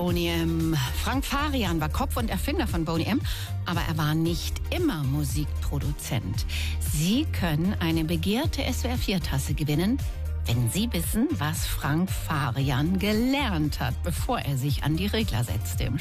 Boney M. Frank Farian war Kopf und Erfinder von Boney M., aber er war nicht immer Musikproduzent. Sie können eine begehrte SWR4-Tasse gewinnen, wenn Sie wissen, was Frank Farian gelernt hat, bevor er sich an die Regler setzte.